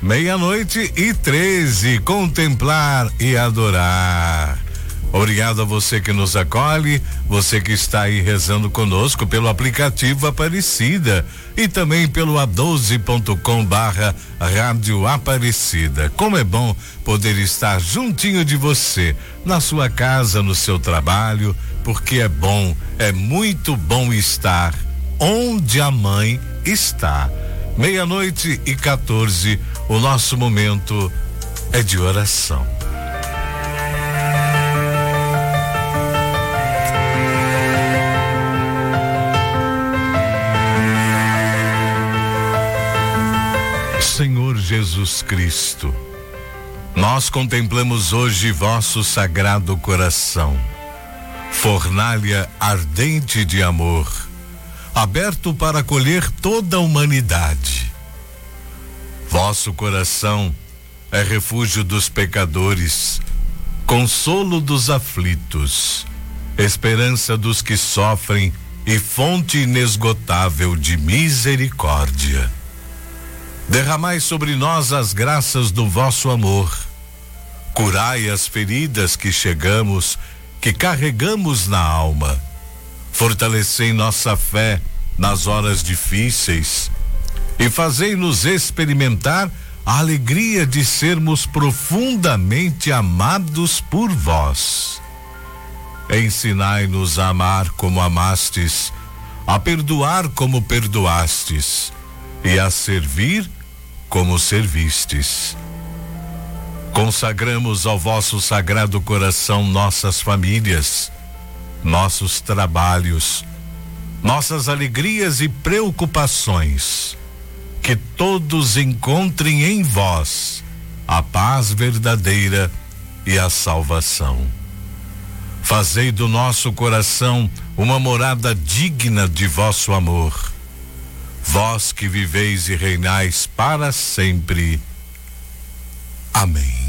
meia-noite e 13, contemplar e adorar. Obrigado a você que nos acolhe, você que está aí rezando conosco pelo aplicativo Aparecida e também pelo a12.com/Rádio Aparecida. Como é bom poder estar juntinho de você, na sua casa, no seu trabalho, porque é bom, é muito bom estar onde a mãe está. 00:14, o nosso momento é de oração. Senhor Jesus Cristo, nós contemplamos hoje vosso sagrado coração, fornalha ardente de amor, aberto para acolher toda a humanidade. Vosso coração é refúgio dos pecadores, consolo dos aflitos, esperança dos que sofrem e fonte inesgotável de misericórdia. Derramai sobre nós as graças do vosso amor. Curai as feridas que carregamos na alma. Fortalecei nossa fé nas horas difíceis e fazei-nos experimentar a alegria de sermos profundamente amados por vós. Ensinai-nos a amar como amastes, a perdoar como perdoastes e a servir como servistes. Consagramos ao vosso sagrado coração nossas famílias, nossos trabalhos, nossas alegrias e preocupações. Que todos encontrem em vós a paz verdadeira e a salvação. Fazei do nosso coração uma morada digna de vosso amor. Vós que viveis e reinais para sempre. Amém.